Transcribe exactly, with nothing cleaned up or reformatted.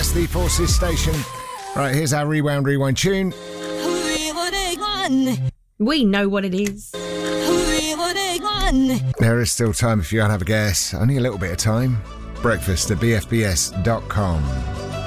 That's the Forces station. Right, here's our Rewound Rewind tune. We know what it is. There is still time if you want to have a guess. Only a little bit of time. Breakfast at b f b s dot com.